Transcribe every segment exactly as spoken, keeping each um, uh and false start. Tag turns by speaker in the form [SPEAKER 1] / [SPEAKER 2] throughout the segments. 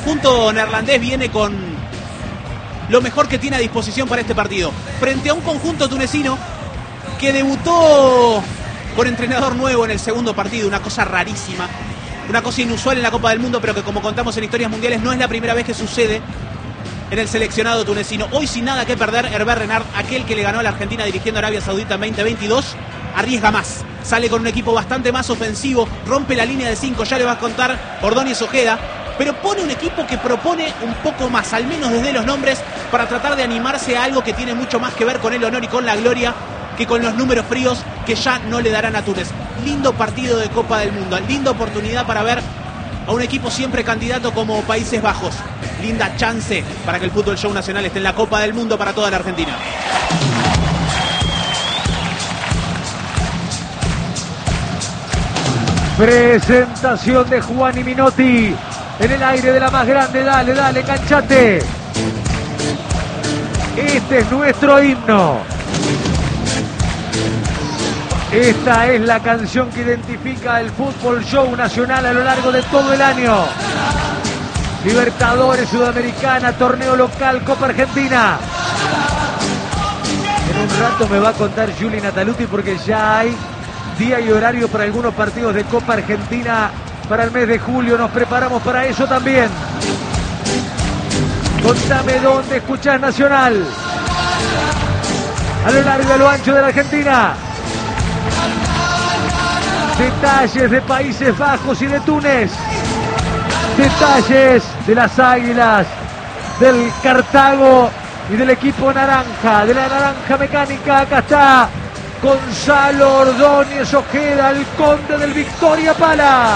[SPEAKER 1] conjunto neerlandés viene con lo mejor que tiene a disposición para este partido. Frente a un conjunto tunecino que debutó con entrenador nuevo en el segundo partido, una cosa rarísima, una cosa inusual en la Copa del Mundo, pero que como contamos en Historias Mundiales no es la primera vez que sucede en el seleccionado tunecino. Hoy sin nada que perder, Hervé Renard, aquel que le ganó a la Argentina dirigiendo a Arabia Saudita en veinte veintidós, arriesga más. Sale con un equipo bastante más ofensivo, rompe la línea de cinco, ya le va a contar Ordóñez Ojeda, pero pone un equipo que propone un poco más, al menos desde los nombres, para tratar de animarse a algo que tiene mucho más que ver con el honor y con la gloria que con los números fríos que ya no le darán a Túnez. Lindo partido de Copa del Mundo, linda oportunidad para ver a un equipo siempre candidato como Países Bajos. Linda chance para que el Fútbol Show Nacional esté en la Copa del Mundo para toda la Argentina.
[SPEAKER 2] Presentación de Juani Minotti en el aire de la más grande. Dale, dale, enganchate. Este es nuestro himno. Esta es la canción que identifica el Fútbol Show Nacional a lo largo de todo el año. Libertadores, Sudamericana, torneo local, Copa Argentina. En un rato me va a contar Juli Nataluti porque ya hay día y horario para algunos partidos de Copa Argentina para el mes de julio. Nos preparamos para eso también. Contame dónde escuchás Nacional. A lo largo y a lo ancho de la Argentina. Detalles de Países Bajos y de Túnez. Detalles de las Águilas, del Cartago y del equipo naranja, de la naranja mecánica. Acá está Gonzalo Ordóñez Ojeda, el conde del Victoria Pala.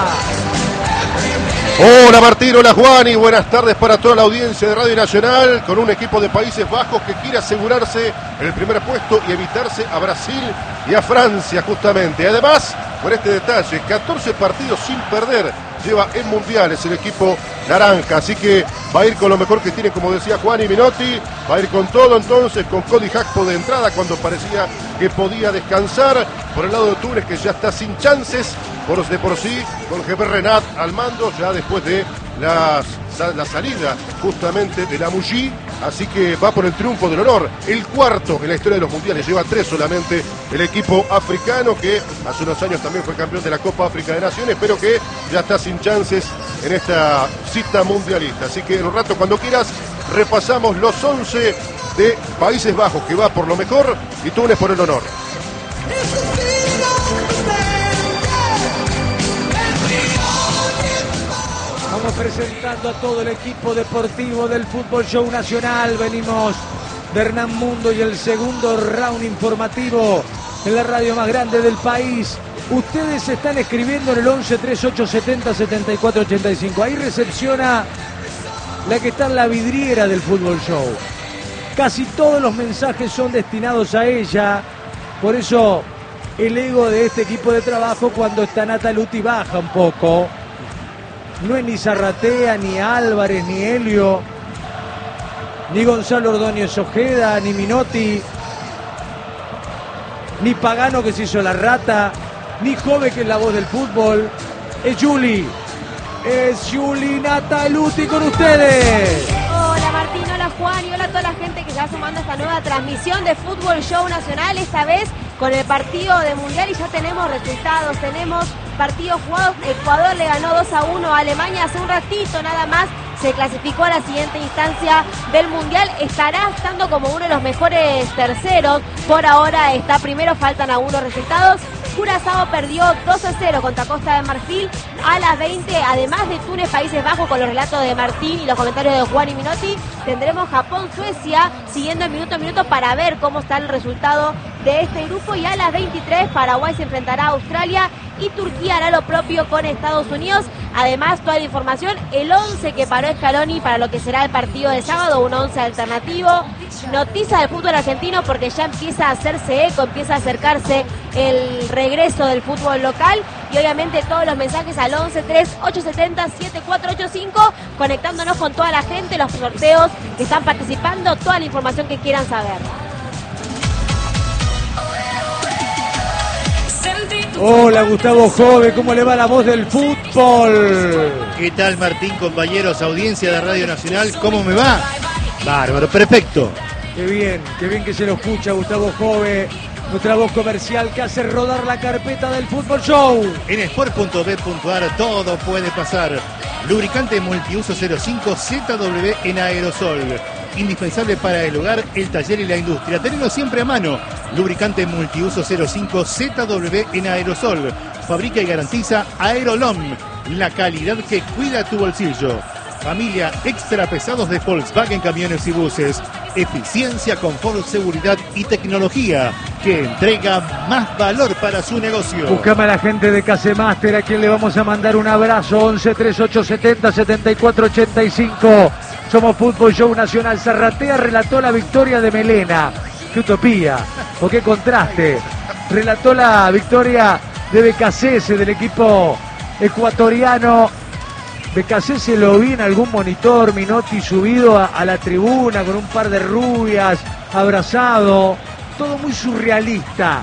[SPEAKER 3] Hola Martín, hola Juan y buenas tardes para toda la audiencia de Radio Nacional, con un equipo de Países Bajos que quiere asegurarse el primer puesto y evitarse a Brasil y a Francia justamente. Además, por este detalle, catorce partidos sin perder lleva en mundiales el equipo naranja, así que va a ir con lo mejor que tiene, como decía Juan y Minotti, va a ir con todo entonces, con Cody Gakpo de entrada cuando parecía que podía descansar, por el lado de Túnez que ya está sin chances, por de por sí, con Hervé Renard al mando, ya después de las, la salida justamente de la Mouji, así que va por el triunfo del honor, el cuarto en la historia de los mundiales, lleva tres solamente el equipo africano, que hace unos años también fue campeón de la Copa África de Naciones, pero que ya está sin chances en esta cita mundialista, así que en un rato cuando quieras repasamos los once de Países Bajos, que va por lo mejor y Túnez por el honor.
[SPEAKER 2] Vamos presentando a todo el equipo deportivo del Fútbol Show Nacional. Venimos de Hernán Mundo y el segundo round informativo en la radio más grande del país. Ustedes están escribiendo en el once treinta y ocho setenta setenta y cuatro ochenta y cinco. Ahí recepciona la que está en la vidriera del Fútbol Show. Casi todos los mensajes son destinados a ella. Por eso el ego de este equipo de trabajo cuando está Nataluti baja un poco. No es ni Zarratea, ni Álvarez, ni Helio, ni Gonzalo Ordóñez Ojeda, ni Minotti, ni Pagano que se hizo la rata, ni Jove que es la voz del fútbol. Es Juli, es Juli Nataluti con ustedes.
[SPEAKER 4] Hola Martín, hola Juan y hola a toda la gente que se va sumando a esta nueva transmisión de Fútbol Show Nacional, esta vez con el partido de Mundial y ya tenemos resultados, tenemos partidos jugados. Ecuador le ganó dos a uno a Alemania hace un ratito nada más, se clasificó a la siguiente instancia del Mundial, estará estando como uno de los mejores terceros, por ahora está primero, faltan algunos resultados. Curazao perdió dos a cero contra Costa de Marfil a las veinte, además de Túnez, Países Bajos, con los relatos de Martín y los comentarios de Juan y Minotti. Tendremos Japón-Suecia siguiendo el minuto a minuto para ver cómo está el resultado de este grupo, y a las veintitrés Paraguay se enfrentará a Australia y Turquía hará lo propio con Estados Unidos. Además, toda la información, el once que paró Scaloni para lo que será el partido de sábado, un once alternativo. Noticia del fútbol argentino porque ya empieza a hacerse eco, empieza a acercarse el regreso del fútbol local, y obviamente todos los mensajes al once treinta y ocho setenta setenta y cuatro ochenta y cinco, conectándonos con toda la gente, los sorteos que están participando, toda la información que quieran saber.
[SPEAKER 5] Sentí
[SPEAKER 2] Hola Gustavo Jove, ¿cómo le va la voz del fútbol?
[SPEAKER 5] ¿Qué tal Martín, compañeros, audiencia de Radio Nacional? ¿Cómo me va? Bárbaro, perfecto.
[SPEAKER 2] Qué bien, qué bien que se lo escucha Gustavo Jove, nuestra voz comercial que hace rodar la carpeta del Fútbol Show.
[SPEAKER 5] En sport punto b punto a r todo puede pasar. Lubricante multiuso cero cinco Z W en aerosol. Indispensable para el hogar, el taller y la industria. Tenemos siempre a mano. Lubricante multiuso cero cinco Z W en aerosol. Fabrica y garantiza Aerolom, la calidad que cuida tu bolsillo. Familia extra pesados de Volkswagen Camiones y Buses. Eficiencia, confort, seguridad y tecnología que entrega más valor para su negocio.
[SPEAKER 2] Buscame a la gente de Casemaster, a quien le vamos a mandar un abrazo. Once treinta y ocho setenta setenta y cuatro ochenta y cinco. Somos Fútbol Show Nacional. Zarratea relató la victoria de Melena. ¡Qué utopía! ¡O qué contraste! Relató la victoria de Becasese, del equipo ecuatoriano. Becasese lo vi en algún monitor, Minotti subido a, a la tribuna con un par de rubias, abrazado. Todo muy surrealista.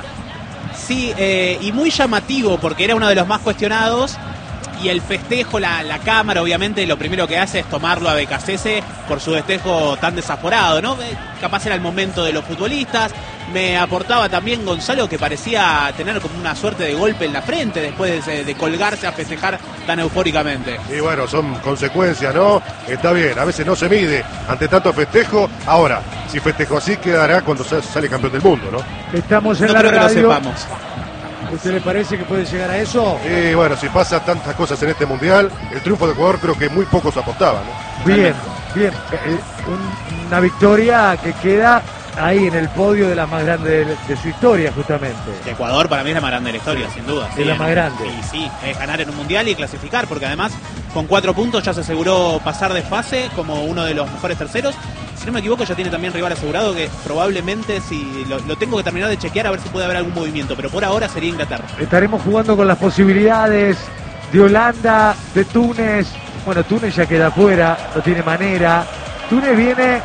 [SPEAKER 1] Sí, eh, y muy llamativo porque era uno de los más cuestionados. Y el festejo, la, la cámara, obviamente, lo primero que hace es tomarlo a Becasese por su festejo tan desaforado, ¿no? Capaz era el momento de los futbolistas. Me aportaba también Gonzalo, que parecía tener como una suerte de golpe en la frente después de, de colgarse a festejar tan eufóricamente.
[SPEAKER 3] Y bueno, son consecuencias, ¿no? Está bien, a veces no se mide ante tanto festejo. Ahora, si festejo así, quedará cuando sale campeón del mundo, ¿no?
[SPEAKER 2] Estamos en
[SPEAKER 1] no
[SPEAKER 2] la
[SPEAKER 1] creo
[SPEAKER 2] radio.
[SPEAKER 1] Que lo sepamos.
[SPEAKER 2] ¿Usted le parece que puede llegar a eso?
[SPEAKER 3] Y bueno, si pasa tantas cosas en este mundial, el triunfo de Ecuador creo que muy pocos apostaban, ¿no?
[SPEAKER 2] Bien, bien. Eh, un, una victoria que queda ahí en el podio de la más grande de, de su historia, justamente.
[SPEAKER 1] Ecuador para mí es la más grande de la historia, sin duda.
[SPEAKER 2] Es
[SPEAKER 1] sí,
[SPEAKER 2] la más grande.
[SPEAKER 1] Y sí, es ganar en un mundial y clasificar, porque además con cuatro puntos ya se aseguró pasar de fase como uno de los mejores terceros. Si no me equivoco, ya tiene también rival asegurado, que probablemente, si lo, lo tengo que terminar de chequear a ver si puede haber algún movimiento, pero por ahora sería Inglaterra.
[SPEAKER 2] Estaremos jugando con las posibilidades de Holanda, de Túnez. Bueno, Túnez ya queda afuera, no tiene manera. Túnez viene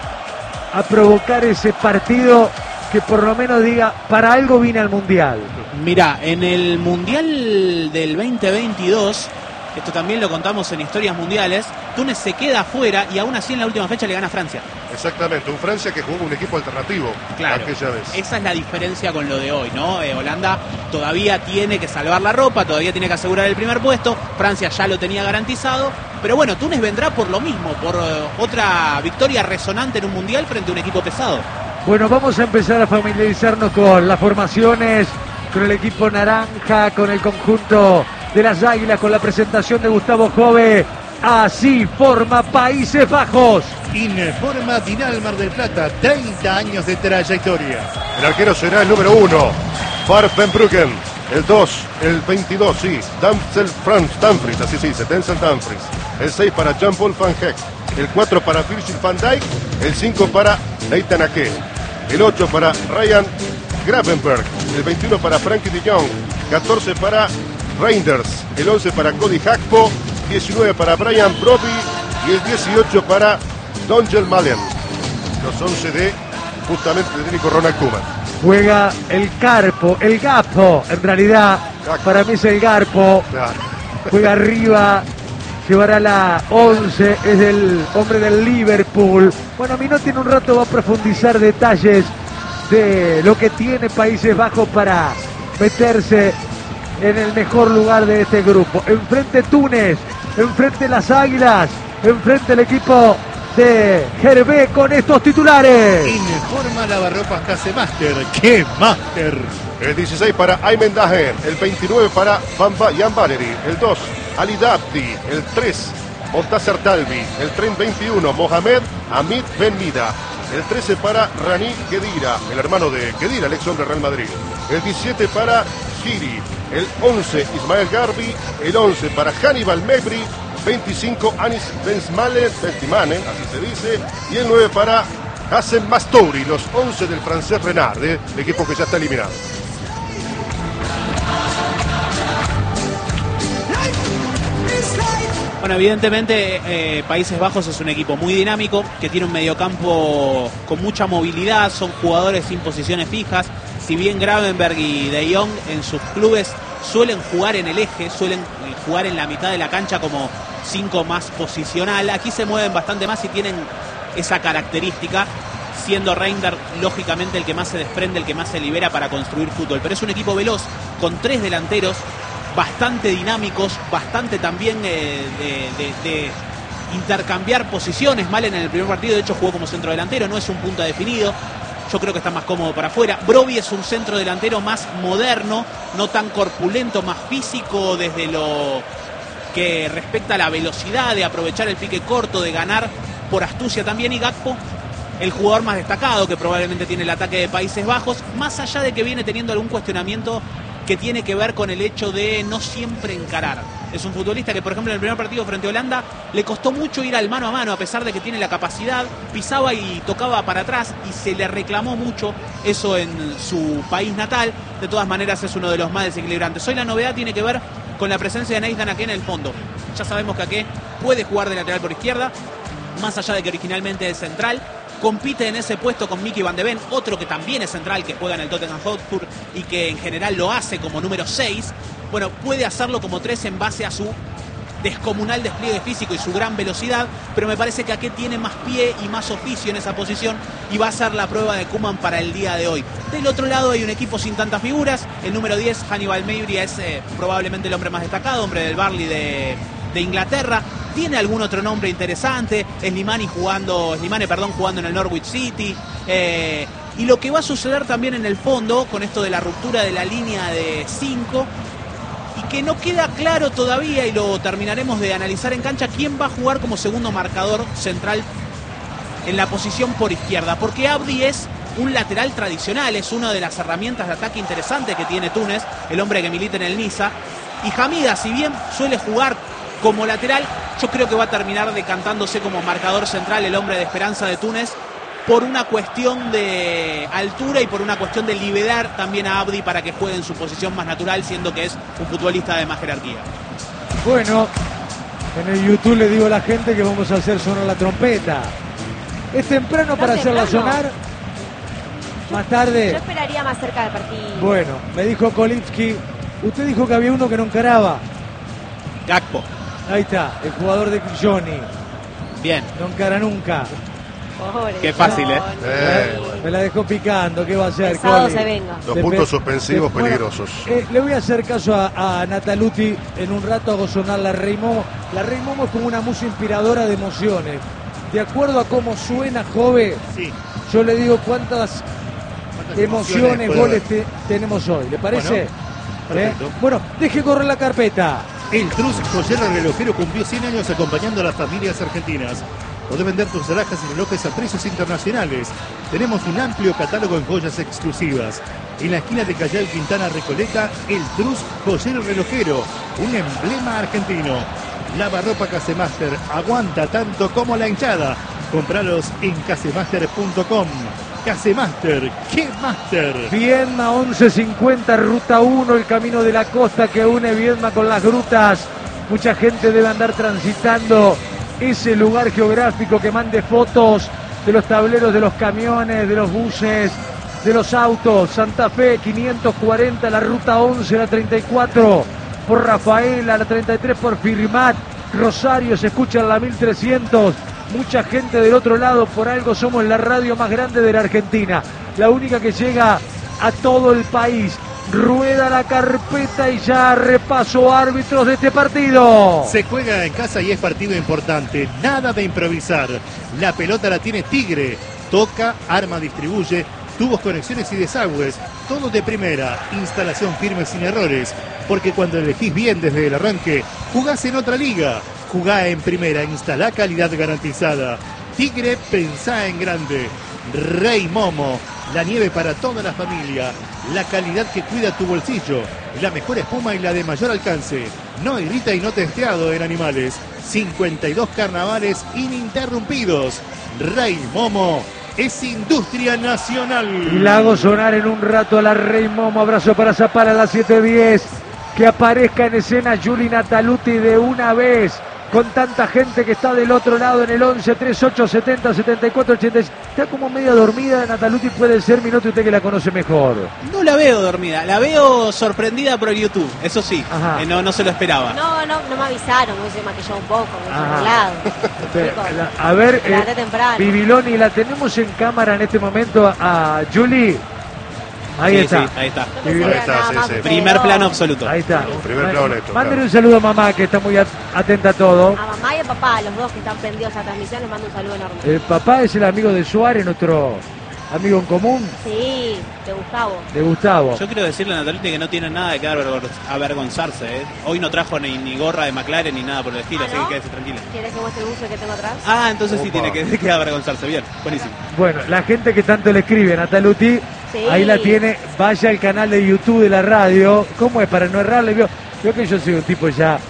[SPEAKER 2] a provocar ese partido que por lo menos diga, para algo vine al Mundial.
[SPEAKER 1] Mirá, en el Mundial del veinte veintidós, esto también lo contamos en Historias Mundiales, Túnez se queda afuera y aún así en la última fecha le gana a Francia.
[SPEAKER 3] Exactamente, un Francia que jugó un equipo alternativo
[SPEAKER 1] claro,
[SPEAKER 3] aquella vez.
[SPEAKER 1] Esa es la diferencia con lo de hoy, ¿no? Eh, Holanda todavía tiene que salvar la ropa, todavía tiene que asegurar el primer puesto, Francia ya lo tenía garantizado, pero bueno, Túnez vendrá por lo mismo, por uh, otra victoria resonante en un mundial frente a un equipo pesado.
[SPEAKER 2] Bueno, vamos a empezar a familiarizarnos con las formaciones, con el equipo naranja, con el conjunto de las Águilas, con la presentación de Gustavo Jove. Así forma Países Bajos.
[SPEAKER 5] Informa Dinal Mar del Plata, treinta años de trayectoria.
[SPEAKER 3] El arquero será el número uno, Bart Van Bruggen. El dos, el veintidós, sí, Denzel Franz Dumfries, así se dice, Denzel Dumfries. El seis para Jean-Paul Van Heck. El cuatro para Virgil van Dijk. El cinco para Nathan Ake. El ocho para Ryan Gravenberg. El veintiuno para Frankie de Jong. catorce para Reinders. El once para Cody Gakpo. diecinueve para Brian Brody y el dieciocho para Donjel Malen. Los once de justamente el técnico Ronald Koeman.
[SPEAKER 2] Juega el Carpo, el Gapo, en realidad
[SPEAKER 3] Gakpo.
[SPEAKER 2] Para mí es el Garpo.
[SPEAKER 3] Claro.
[SPEAKER 2] Juega arriba, llevará la once, es el hombre del Liverpool. Bueno, Minotti en un rato va a profundizar detalles de lo que tiene Países Bajos para meterse en el mejor lugar de este grupo. Enfrente Túnez, enfrente las Águilas, enfrente el equipo de Gervé con estos titulares.
[SPEAKER 5] Informa Lavarropas Casemaster. ¡Qué máster!
[SPEAKER 3] El dieciséis para Aymen Daher. El veintinueve para Bamba Jan Valery. El dos, Ali Dabdi. El tres, Montazar Talbi. El tren veintiuno, Mohamed Hamid Ben Mida. El trece para Rani Khedira, el hermano de Khedira, el ex hombre de Real Madrid. El diecisiete para Giri. El once, Ismael Garbi. El once para Hannibal Mebri. veinticinco, Anis Benzmale, Benzimane, así se dice. Y el nueve para Hassem Mastouri, los once del francés Renard, ¿eh? El equipo que ya está eliminado.
[SPEAKER 1] Bueno, evidentemente eh, Países Bajos es un equipo muy dinámico, que tiene un mediocampo con mucha movilidad, son jugadores sin posiciones fijas. Si bien Gravenberg y De Jong en sus clubes suelen jugar en el eje, suelen jugar en la mitad de la cancha como cinco más posicional. Aquí se mueven bastante más y tienen esa característica, siendo Reinders lógicamente el que más se desprende, el que más se libera para construir fútbol. Pero es un equipo veloz, con tres delanteros bastante dinámicos, bastante también eh, de, de, de intercambiar posiciones. Malen en el primer partido de hecho jugó como centro delantero, no es un punta definido. Yo creo que está más cómodo para afuera. Brobbey es un centro delantero más moderno, no tan corpulento, más físico desde lo que respecta a la velocidad, de aprovechar el pique corto, de ganar por astucia también. Y Gakpo, el jugador más destacado que probablemente tiene el ataque de Países Bajos, más allá de que viene teniendo algún cuestionamiento que tiene que ver con el hecho de no siempre encarar. Es un futbolista que, por ejemplo, en el primer partido frente a Holanda le costó mucho ir al mano a mano, a pesar de que tiene la capacidad, pisaba y tocaba para atrás y se le reclamó mucho eso en su país natal. De todas maneras es uno de los más desequilibrantes. Hoy la novedad tiene que ver con la presencia de Nathan Ake en el fondo. Ya sabemos que Ake puede jugar de lateral por izquierda, más allá de que originalmente es central. Compite en ese puesto con Mickey Van de Ven, otro que también es central, que juega en el Tottenham Hotspur y que en general lo hace como número seis. Bueno, puede hacerlo como tres en base a su descomunal despliegue físico y su gran velocidad, pero me parece que Ake tiene más pie y más oficio en esa posición y va a ser la prueba de Koeman para el día de hoy. Del otro lado hay un equipo sin tantas figuras. El número diez, Hannibal Mejbri, es eh, probablemente el hombre más destacado, hombre del Burnley de, de Inglaterra. Tiene algún otro nombre interesante, Slimani jugando, Slimani, perdón, jugando en el Norwich City. Eh, y lo que va a suceder también en el fondo, con esto de la ruptura de la línea de cinco, y que no queda claro todavía, y lo terminaremos de analizar en cancha, quién va a jugar como segundo marcador central en la posición por izquierda. Porque Abdi es un lateral tradicional, es una de las herramientas de ataque interesantes que tiene Túnez, el hombre que milita en el Niza. Y Hamida, si bien suele jugar como lateral, yo creo que va a terminar decantándose como marcador central, el hombre de esperanza de Túnez, por una cuestión de altura y por una cuestión de liberar también a Abdi para que juegue en su posición más natural, siendo que es un futbolista de más jerarquía.
[SPEAKER 2] Bueno, en el YouTube le digo a la gente que vamos a hacer sonar la trompeta. ¿Es temprano para hacerla sonar? Más tarde.
[SPEAKER 4] Yo esperaría más cerca del partido.
[SPEAKER 2] Bueno, me dijo Kolitsky, usted dijo que había uno que no encaraba.
[SPEAKER 1] Gakpo.
[SPEAKER 2] Ahí está, el jugador de Johnny.
[SPEAKER 1] Bien.
[SPEAKER 2] No encara nunca.
[SPEAKER 4] Pobre
[SPEAKER 1] Qué fácil,
[SPEAKER 4] Johnny.
[SPEAKER 1] ¿eh?
[SPEAKER 3] Eh,
[SPEAKER 2] Me la dejó picando, ¿qué va a hacer?
[SPEAKER 4] Pesado
[SPEAKER 2] Coli?
[SPEAKER 4] se venga.
[SPEAKER 3] Los
[SPEAKER 2] Se
[SPEAKER 3] puntos
[SPEAKER 2] pe-
[SPEAKER 3] suspensivos
[SPEAKER 2] se- bueno,
[SPEAKER 3] peligrosos.
[SPEAKER 2] eh, le voy a hacer caso a, a Nataluti. En un rato hago sonar la Rey Momo. La Rey Momo es como una música inspiradora de emociones. De acuerdo a cómo suena, joven,
[SPEAKER 5] Sí.
[SPEAKER 2] yo le digo cuántas
[SPEAKER 5] ¿Cuántas
[SPEAKER 2] emociones,
[SPEAKER 5] puede
[SPEAKER 2] goles
[SPEAKER 5] haber?
[SPEAKER 2] te- tenemos hoy. ¿Le parece?
[SPEAKER 5] Bueno,
[SPEAKER 2] ¿Eh?
[SPEAKER 5] perfecto.
[SPEAKER 2] Bueno, deje correr la carpeta.
[SPEAKER 5] El Trus Joyero Relojero cumplió cien años acompañando a las familias argentinas. Podés vender tus alhajas y relojes a precios internacionales. Tenemos un amplio catálogo en joyas exclusivas. En la esquina de Callao Quintana Recoleta, el Trus Joyero Relojero, un emblema argentino. Lavarropa Casemaster, aguanta tanto como la hinchada. Compralos en casemaster punto com. Casemaster, ¡qué master!
[SPEAKER 2] Viedma once cincuenta, ruta uno, el camino de la costa que une Viedma con las grutas. Mucha gente debe andar transitando ese lugar geográfico, que mande fotos de los tableros de los camiones, de los buses, de los autos. Santa Fe quinientos cuarenta, la ruta once, la treinta y cuatro por Rafaela, la treinta y tres por Firmat. Rosario se escucha en la mil trescientos. Mucha gente del otro lado, por algo somos la radio más grande de la Argentina, la única que llega a todo el país. Rueda la carpeta y ya repaso árbitros de este partido.
[SPEAKER 5] Se juega en casa y es partido importante, nada de improvisar. La pelota la tiene Tigre, toca, arma, distribuye, tubos, conexiones y desagües, todo de primera, instalación firme sin errores, porque cuando elegís bien desde el arranque, jugás en otra liga. Jugá en primera, instalá calidad garantizada. Tigre, pensá en grande. Rey Momo, la nieve para toda la familia, la calidad que cuida tu bolsillo, la mejor espuma y la de mayor alcance. No irrita y no testeado en animales. cincuenta y dos carnavales ininterrumpidos. Rey Momo es industria nacional.
[SPEAKER 2] Y la hago sonar en un rato a la Rey Momo. Abrazo para Zapala a las siete diez. Que aparezca en escena Juli Nataluti de una vez. con tanta gente que está del otro lado en el once, treinta y ocho, setenta, setenta y cuatro, ochenta y seis. Está como media dormida Nataluti, puede ser. Minotti, usted que la conoce mejor.
[SPEAKER 1] No la veo dormida, la veo sorprendida por YouTube, eso sí, eh, no, no se lo esperaba.
[SPEAKER 4] No, no, no me avisaron, me hubiese maquillado un poco, me hubiese arreglado.
[SPEAKER 2] A ver,
[SPEAKER 4] Me
[SPEAKER 2] eh, Bibiloni, la tenemos en cámara en este momento a Julie. Ahí
[SPEAKER 1] sí,
[SPEAKER 2] está.
[SPEAKER 1] Sí, ahí está.
[SPEAKER 3] Ahí está, sí, sí.
[SPEAKER 1] Primer plano absoluto.
[SPEAKER 2] Ahí está.
[SPEAKER 3] Primer plano esto.
[SPEAKER 2] Mándale un saludo a mamá, que está muy atenta a todo.
[SPEAKER 4] A mamá y a papá, los dos que están prendidos a la transmisión, les mando un saludo enorme.
[SPEAKER 2] El papá es el amigo de Suárez, nuestro amigo en común.
[SPEAKER 4] Sí, de Gustavo.
[SPEAKER 2] De Gustavo.
[SPEAKER 1] Yo quiero decirle a Nataluti que no tiene nada de que avergonzarse. ¿eh? Hoy no trajo ni, ni gorra de McLaren ni nada por el estilo,
[SPEAKER 4] ¿Ah,
[SPEAKER 1] así
[SPEAKER 4] no?
[SPEAKER 1] que quédese tranquila.
[SPEAKER 4] ¿Quieres que muestre el buzo que tengo atrás?
[SPEAKER 1] Ah, entonces
[SPEAKER 3] Opa.
[SPEAKER 1] sí tiene que, que avergonzarse. Bien, buenísimo.
[SPEAKER 2] Bueno, la gente que tanto le escribe, Nataluti,
[SPEAKER 4] Sí.
[SPEAKER 2] ahí la tiene. Vaya al canal de YouTube de la radio. ¿Cómo es? Para no errarle. Vio, vio que yo soy un tipo ya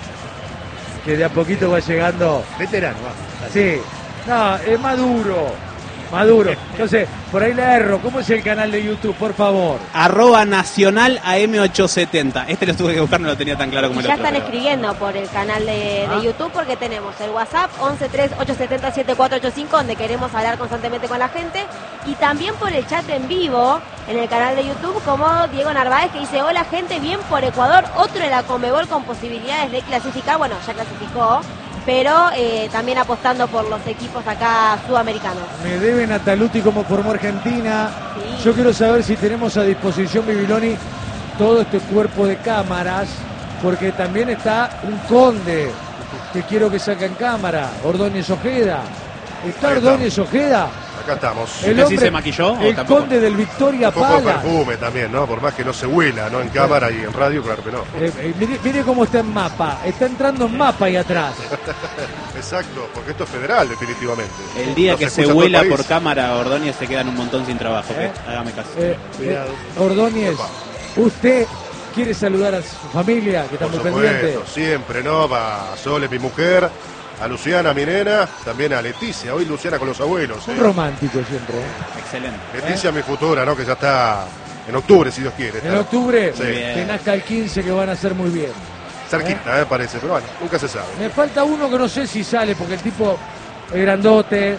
[SPEAKER 2] que de a poquito va llegando.
[SPEAKER 5] Veterano, va.
[SPEAKER 2] Sí. No, es maduro. Maduro. Entonces, por ahí le erro. ¿Cómo es el canal de YouTube, por favor?
[SPEAKER 1] Arroba nacional A M ochocientos setenta. Este lo tuve que buscar, no lo tenía tan claro como el
[SPEAKER 4] Ya
[SPEAKER 1] otro.
[SPEAKER 4] están
[SPEAKER 1] pero-
[SPEAKER 4] escribiendo por el canal de,
[SPEAKER 2] Ah.
[SPEAKER 4] de YouTube porque tenemos el WhatsApp once tres ocho siete cero siete cuatro ocho cinco donde queremos hablar constantemente con la gente y también por el chat en vivo en el canal de YouTube como Diego Narváez que dice hola gente, bien por Ecuador, otro de la Conmebol con posibilidades de clasificar, bueno ya clasificó, pero eh, también apostando por los equipos acá sudamericanos.
[SPEAKER 2] Me debe Nataluti cómo formó Argentina.
[SPEAKER 4] Sí.
[SPEAKER 2] Yo quiero saber si tenemos a disposición, Bibiloni, todo este cuerpo de cámaras, porque también está un conde que quiero que saque en cámara, Ordóñez Ojeda. ¿Está
[SPEAKER 3] Ahí está.
[SPEAKER 2] Ordóñez Ojeda?
[SPEAKER 3] Acá estamos.
[SPEAKER 2] El
[SPEAKER 1] ¿Usted sí se maquilló o
[SPEAKER 2] el
[SPEAKER 1] tampoco?
[SPEAKER 2] conde del Victoria
[SPEAKER 3] Un poco de
[SPEAKER 2] Pala.
[SPEAKER 3] perfume también, ¿no? Por más que no se huela, ¿no? En cámara y en radio, claro que no.
[SPEAKER 2] Eh, eh, mire, mire cómo está en mapa. Está entrando en mapa ahí atrás.
[SPEAKER 3] Exacto, porque esto es federal, definitivamente.
[SPEAKER 1] El día
[SPEAKER 3] No
[SPEAKER 1] que se
[SPEAKER 3] escucha todo el
[SPEAKER 1] vuela
[SPEAKER 3] país.
[SPEAKER 1] por cámara, Ordóñez se quedan un montón sin trabajo. ¿eh?
[SPEAKER 2] ¿Eh?
[SPEAKER 1] Hágame caso.
[SPEAKER 2] Eh,
[SPEAKER 5] Cuidado.
[SPEAKER 2] eh, Ordóñez, usted quiere saludar a su familia, que está
[SPEAKER 3] Por
[SPEAKER 2] muy pendiente.
[SPEAKER 3] supuesto, siempre, ¿no? Va a Sole, mi mujer, a Luciana, mi nena, también a Leticia. Hoy Luciana con los abuelos.
[SPEAKER 2] Un
[SPEAKER 3] ¿eh?
[SPEAKER 2] romántico siempre. ¿eh?
[SPEAKER 1] Excelente.
[SPEAKER 3] Leticia, mi futura, ¿no? Que ya está en octubre, si Dios quiere.
[SPEAKER 2] En
[SPEAKER 3] Está
[SPEAKER 2] octubre,
[SPEAKER 3] Sí.
[SPEAKER 2] que nazca el quince, que van a ser muy bien.
[SPEAKER 3] cerquita, ¿eh? Parece, pero bueno, nunca se sabe.
[SPEAKER 2] Me falta uno que no sé si sale, porque el tipo es grandote,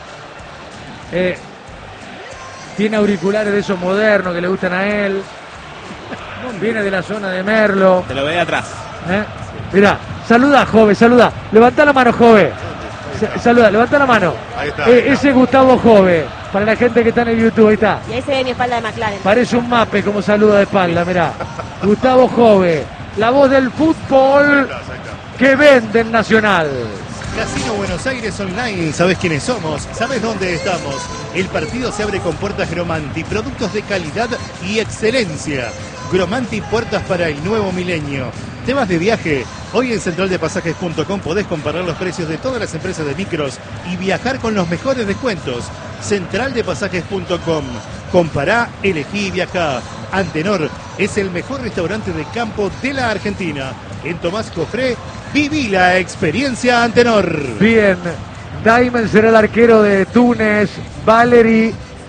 [SPEAKER 2] eh, tiene auriculares de esos modernos que le gustan a él, viene de la zona de Merlo.
[SPEAKER 1] Te lo ve de atrás.
[SPEAKER 2] ¿eh? Mirá, saluda, Jove, saluda. Levanta la mano, Jove. Sa- Saluda, levanta la mano.
[SPEAKER 3] Ahí está,
[SPEAKER 2] Eh,
[SPEAKER 3] ahí está.
[SPEAKER 2] ese es Gustavo Jove, para la gente que está en el YouTube, ahí está.
[SPEAKER 4] Y ahí se ve mi espalda de McLaren.
[SPEAKER 2] Parece un mape como saluda de espalda, mirá. Gustavo Jove, la voz del fútbol
[SPEAKER 3] Ahí está, ahí está.
[SPEAKER 2] que vende en Nacional.
[SPEAKER 5] Casino Buenos Aires Online, ¿sabes quiénes somos? ¿Sabes dónde estamos? El partido se abre con puertas Gromanti, productos de calidad y excelencia. Gromanti, puertas para el nuevo milenio. Temas de viaje. Hoy en central de pasajes punto com podés comparar los precios de todas las empresas de micros y viajar con los mejores descuentos. central de pasajes punto com. Compará, elegí y viajá. Antenor es el mejor restaurante de campo de la Argentina. En Tomás Cofré, viví la experiencia Antenor.
[SPEAKER 2] Bien, Diamond será el arquero de Túnez, Valery,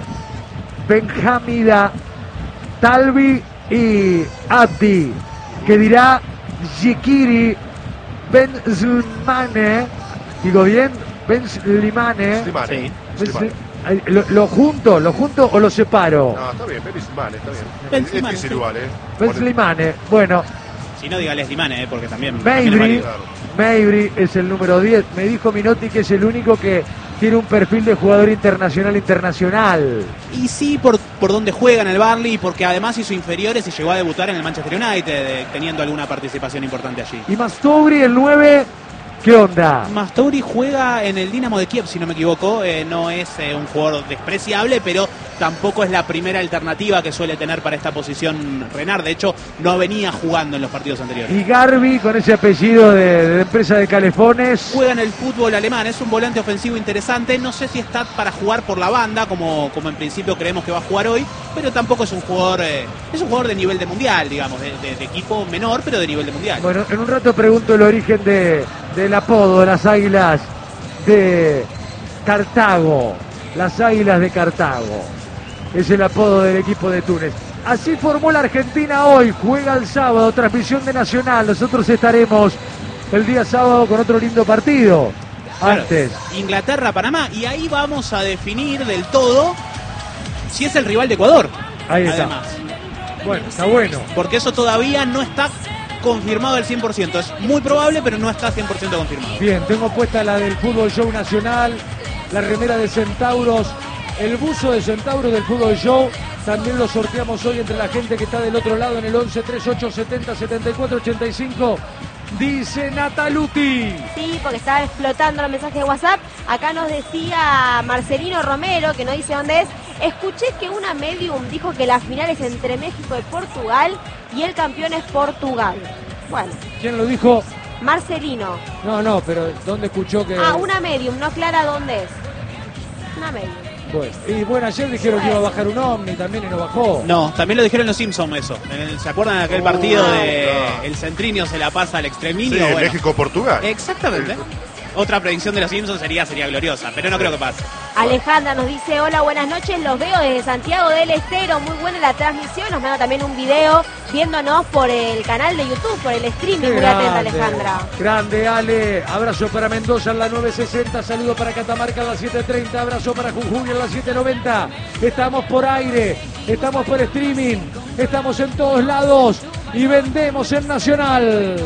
[SPEAKER 2] Benjamida, Talvi y Abdi, que dirá Jikiri Benzlimane, digo bien, Benzlimane.
[SPEAKER 3] Slimane,
[SPEAKER 1] Sí.
[SPEAKER 3] Slimane.
[SPEAKER 2] Ay, ¿Lo, lo junto, lo junto o lo separo?
[SPEAKER 3] No, está bien, Benzlimane, está bien.
[SPEAKER 1] Ben
[SPEAKER 3] Es
[SPEAKER 1] Slimane,
[SPEAKER 3] difícil
[SPEAKER 1] sí.
[SPEAKER 3] igual, ¿eh?
[SPEAKER 2] Benzlimane, bueno,
[SPEAKER 1] Si no, diga Leslie Mane, ¿eh? Porque también. también es
[SPEAKER 2] Mayri,
[SPEAKER 1] válido.
[SPEAKER 2] Mayri es el número diez. Me dijo Minotti que es el único que tiene un perfil de jugador internacional internacional.
[SPEAKER 1] Y sí, por, por donde juega en el Burnley, porque además hizo inferiores y llegó a debutar en el Manchester United, eh, teniendo alguna participación importante allí.
[SPEAKER 2] Y Mastobri, el nueve, ¿qué onda?
[SPEAKER 1] Mastouri juega en el Dinamo de Kiev, si no me equivoco. Eh, no es eh, un jugador despreciable, pero tampoco es la primera alternativa que suele tener para esta posición Renard. De hecho, no venía jugando en los partidos anteriores.
[SPEAKER 2] Y Garbi, con ese apellido de, de empresa de calefones.
[SPEAKER 1] Juega en el fútbol alemán, es un volante ofensivo interesante. No sé si está para jugar por la banda, como, como en principio creemos que va a jugar hoy, pero tampoco es un jugador, eh, es un jugador de nivel de mundial, digamos, de, de- de equipo menor, pero de nivel de mundial.
[SPEAKER 2] Bueno, en un rato pregunto el origen de, del apodo de las águilas de Cartago. Las águilas de Cartago. Es el apodo del equipo de Túnez. Así formó la Argentina hoy. Juega el sábado, transmisión de Nacional. Nosotros estaremos el día sábado con otro lindo partido.
[SPEAKER 1] Claro,
[SPEAKER 2] Antes.
[SPEAKER 1] Inglaterra-Panamá. Y ahí vamos a definir del todo si es el rival de Ecuador.
[SPEAKER 2] Ahí está.
[SPEAKER 1] Además.
[SPEAKER 2] Bueno, está bueno.
[SPEAKER 1] Porque eso todavía no está confirmado al cien por ciento. Es muy probable, pero no está cien por ciento confirmado.
[SPEAKER 2] Bien, tengo puesta la del Fútbol Show Nacional, la remera de Centauros, el buzo de Centauros del Fútbol Show. También lo sorteamos hoy entre la gente que está del otro lado en el once treinta y ocho setenta setenta y cuatro ochenta y cinco. Dice Nataluti.
[SPEAKER 4] Sí, porque estaba explotando los mensajes de WhatsApp. Acá nos decía Marcelino Romero, que no dice dónde es. Escuché que una medium dijo que la final es entre México y Portugal y el campeón es Portugal. Bueno.
[SPEAKER 2] ¿Quién lo dijo?
[SPEAKER 4] Marcelino.
[SPEAKER 2] No, no, pero ¿dónde escuchó que...?
[SPEAKER 4] Ah, una medium, no clara dónde es. Una medium.
[SPEAKER 2] Bueno, y bueno, ayer dijeron que iba a bajar un Omni también y no bajó.
[SPEAKER 1] No, también lo dijeron los Simpsons eso. En el- ¿Se acuerdan de aquel
[SPEAKER 3] Uh,
[SPEAKER 1] partido
[SPEAKER 3] no.
[SPEAKER 1] de el Centrinio se la pasa al
[SPEAKER 3] Sí,
[SPEAKER 1] extreminio? Bueno,
[SPEAKER 3] México-Portugal.
[SPEAKER 1] exactamente. Otra predicción de los Simpsons sería, sería gloriosa, pero no creo que pase.
[SPEAKER 4] Alejandra nos dice, hola, buenas noches, los veo desde Santiago del Estero, muy buena la transmisión, nos manda también un video viéndonos por el canal de YouTube, por el streaming,
[SPEAKER 2] Qué
[SPEAKER 4] muy atenta Alejandra.
[SPEAKER 2] Grande Ale, abrazo para Mendoza en la nueve sesenta, saludo para Catamarca en la siete treinta, abrazo para Jujuy en la siete noventa. Estamos por aire, estamos por streaming, estamos en todos lados y vendemos en Nacional.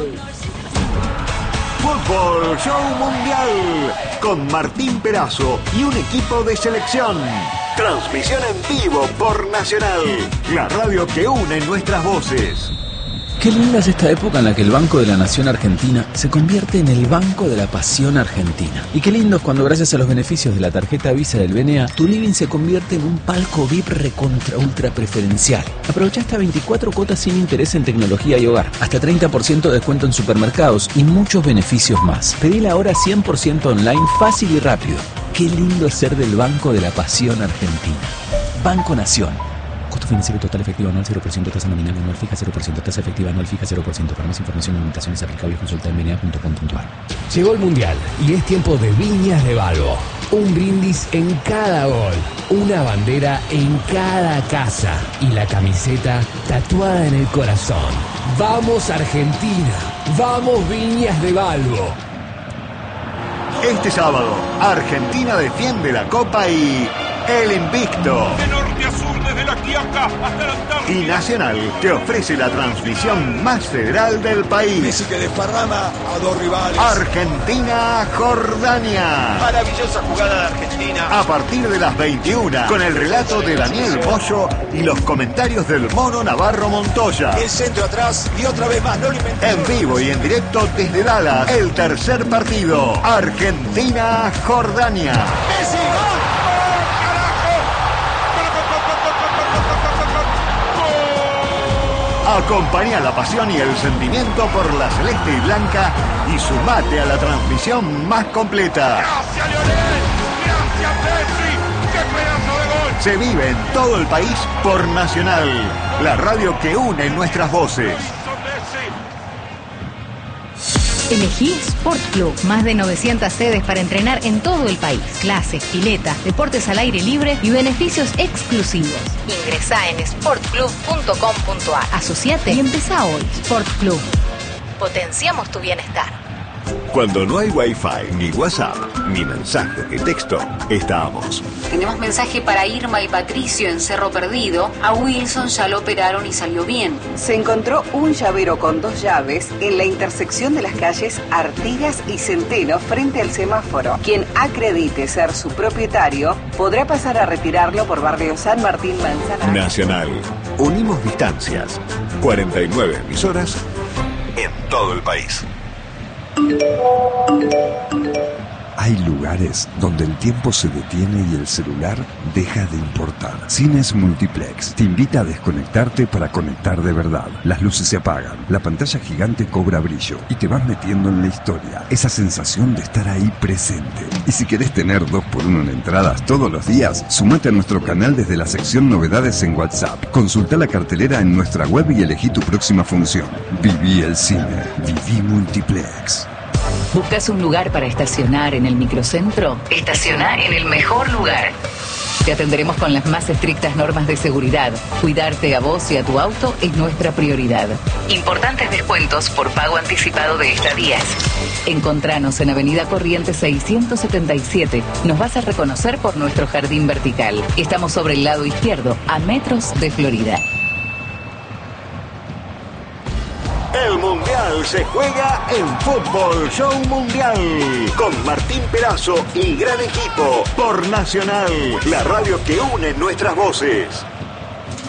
[SPEAKER 6] Fútbol Show Mundial con Martín Perazo y un equipo de selección. Transmisión en vivo por Nacional, la radio que une nuestras voces.
[SPEAKER 7] Qué linda es esta época en la que el Banco de la Nación Argentina se convierte en el Banco de la Pasión Argentina. Y qué lindo es cuando gracias a los beneficios de la tarjeta Visa del B N A, tu living se convierte en un palco V I P recontra ultra preferencial. Aprovecha hasta veinticuatro cuotas sin interés en tecnología y hogar, hasta treinta por ciento de descuento en supermercados y muchos beneficios más. Pedila ahora cien por ciento online, fácil y rápido. Qué lindo es ser del Banco de la Pasión Argentina. Banco Nación. Costo financiero total efectivo anual cero por ciento, tasa nominal anual fija cero por ciento, tasa efectiva anual fija cero por ciento. Para más información y limitaciones aplicables consulta en b n a punto com punto a r.
[SPEAKER 8] Llegó el Mundial y es tiempo de Viñas de Balbo. Un brindis en cada gol, una bandera en cada casa y la camiseta tatuada en el corazón. ¡Vamos Argentina! ¡Vamos Viñas de Balbo!
[SPEAKER 6] Este sábado, Argentina defiende la Copa y el invicto.
[SPEAKER 9] De norte a sur, desde la Quiaca hasta la Antártida.
[SPEAKER 6] Y Nacional te ofrece la transmisión más federal del país.
[SPEAKER 9] Messi que desparrama a dos rivales.
[SPEAKER 6] Argentina-Jordania.
[SPEAKER 9] Maravillosa jugada de Argentina.
[SPEAKER 6] A partir de las veintiuna, con el relato de Daniel Moyo y los comentarios del Mono Navarro Montoya.
[SPEAKER 9] El centro atrás y otra vez más, no lo inventé.
[SPEAKER 6] En vivo y en directo desde Dallas, el tercer partido. Argentina-Jordania.
[SPEAKER 9] Messi, gol.
[SPEAKER 6] Acompaña la pasión y el sentimiento por la celeste y blanca y sumate a la transmisión más completa.
[SPEAKER 9] Gracias, Lionel. Gracias, Messi. ¡Qué pedazo de gol!
[SPEAKER 6] Se vive en todo el país por Nacional, la radio que une nuestras voces.
[SPEAKER 10] Elegí Sport Club, más de novecientas sedes para entrenar en todo el país. Clases, piletas, deportes al aire libre y beneficios exclusivos. Ingresá en sport club punto com punto a r. Asociate y empezá hoy. Sport Club. Potenciamos tu bienestar.
[SPEAKER 6] Cuando no hay Wi-Fi, ni WhatsApp, ni mensaje de texto, estamos.
[SPEAKER 10] Tenemos mensaje para Irma y Patricio en Cerro Perdido. A Wilson ya lo operaron y salió bien.
[SPEAKER 11] Se encontró un llavero con dos llaves en la intersección de las calles Artigas y Centeno frente al semáforo. Quien acredite ser su propietario podrá pasar a retirarlo por barrio San Martín Manzanares.
[SPEAKER 6] Nacional. Unimos distancias. cuarenta y nueve emisoras en todo el país.
[SPEAKER 12] Hay lugares donde el tiempo se detiene y el celular deja de importar. Cines Multiplex te invita a desconectarte para conectar de verdad. Las luces se apagan, la pantalla gigante cobra brillo y te vas metiendo en la historia. Esa sensación de estar ahí presente. Y si querés tener dos por uno en entradas todos los días, sumate a nuestro canal desde la sección Novedades en WhatsApp. Consulta la cartelera en nuestra web y elegí tu próxima función. Viví el cine. Viví Multiplex.
[SPEAKER 10] ¿Buscas un lugar para estacionar en el microcentro? Estaciona en el mejor lugar.
[SPEAKER 13] Te atenderemos con las más estrictas normas de seguridad. Cuidarte a vos y a tu auto es nuestra prioridad. Importantes descuentos por pago anticipado de estadías. Encontranos en Avenida Corrientes seiscientos setenta y siete. Nos vas a reconocer por nuestro jardín vertical. Estamos sobre el lado izquierdo, a metros de Florida.
[SPEAKER 6] El Mundial se juega en Fútbol Show Mundial con Martín Perazo y gran equipo por Nacional, la radio que une nuestras voces.